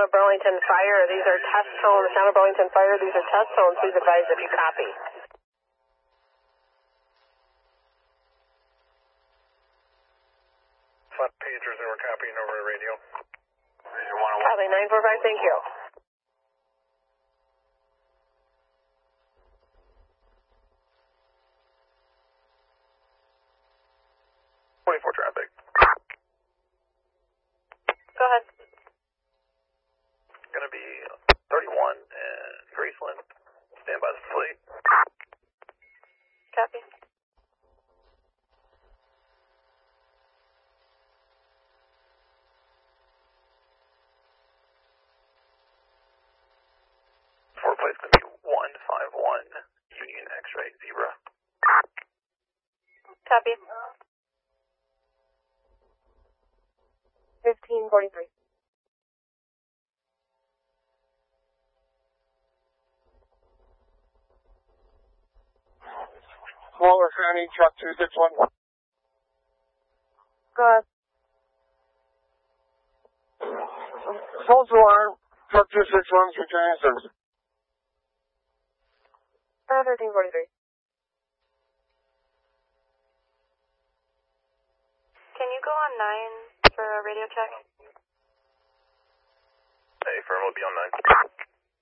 of Burlington Fire. These are test tones. Town of Burlington Fire, these are test tones. Please advise if you copy. Flat pagers that we're copying over the radio. Copy, 945, thank you. Traffic. Go ahead. Gonna be 31 and Graceland. Stand by the fleet. Copy. Four place gonna be 151 Union X-ray Zebra. Copy. 1543. Waller County, truck 261. Go ahead. False alarm, truck 261 returning service. 1343. Can you go on 9 for a radio check? Hey, firm will be on 9.